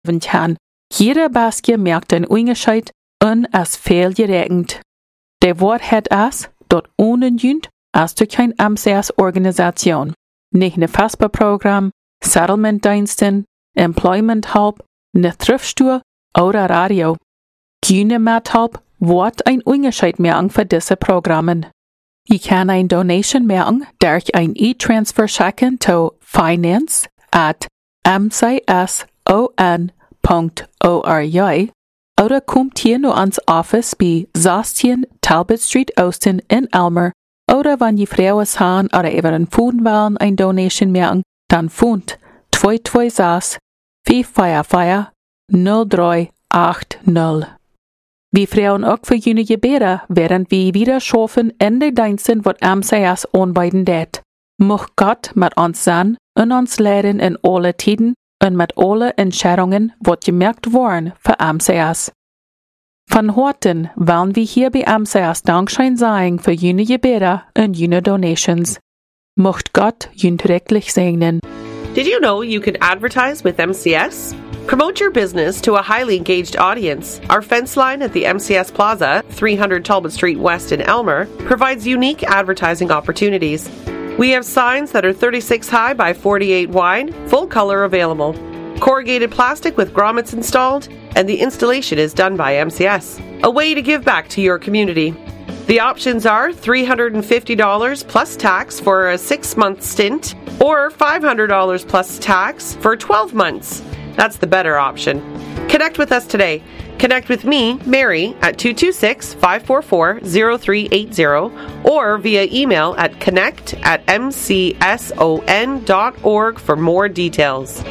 kann. Jeder Baskje merkt een Unterschied en as veelgerekend. De woord het as, dort ohne junt, as durch kein MCS-Organisation. Nicht ne FASPA-Programm, Settlement-Diensten, Employment-Help, ne Thriftstuhl oder Radio. Keine Met-Help wordt ein Unterschied merken für diese Programmen. Ich kann ein Donation merken durch ein E-Transfer schicken to finance@mcson.org oder kommt hier nur ans Office bei 16 Talbot Street Austin in Elmer oder wenn die Frauen haben oder über einen Funden wollen ein Donation merken, dann Fund 226 555 0380. Wir freuen auch für jene Gebete, während wir wieder schaffen in den Diensten, was MCS anbieten det. Mocht Gott mit uns sein und uns leiden in alle Tiden und mit alle Entscheidungen, was gemerkt worden für MCS. Von heute wollen wir hier bei MCS Dankschein sagen für jene Gebete und jene Donations. Mocht Gott jün rechtlich segnen. Did you know you can advertise with MCS? Promote your business to a highly engaged audience. Our fence line at the MCS Plaza, 300 Talbot Street West in Elmer, provides unique advertising opportunities. We have signs that are 36 high by 48 wide, full color available. Corrugated plastic with grommets installed, and the installation is done by MCS. A way to give back to your community. The options are $350 plus tax for a 6-month stint, or $500 plus tax for 12 months. That's the better option. Connect with us today. Connect with me, Mary, at 226-544-0380 or via email at connect@mcson.org for more details.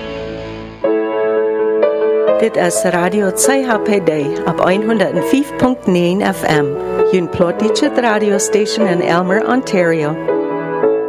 Dit is Radio 2HPD op 105.9 FM. Jun plottige radio station in Elmer, Ontario.